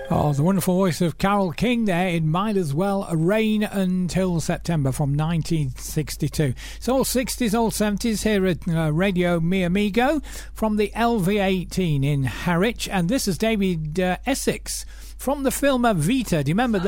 Oh, the wonderful voice of Carole King there. It might as well rain until September from 1962. It's all 60s, all 70s here at Radio Mi Amigo from the LV18 in Harwich. And this is David Essex from the film Vita. Do you remember that?